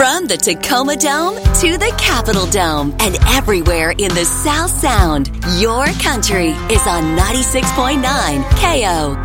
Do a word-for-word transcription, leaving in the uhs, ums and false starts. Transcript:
From the Tacoma Dome to the Capitol Dome and everywhere in the South Sound, your country is on ninety-six point nine K O.